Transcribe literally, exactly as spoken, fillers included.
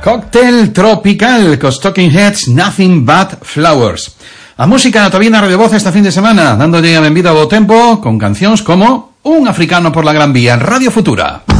Cóctel tropical cos Talking Heads, Nothing But Flowers. A música na Tobina Radio Voz esta fin de semana, dándolle a benvida ao tempo con cancións como Un africano por la Gran Vía, Radio Futura.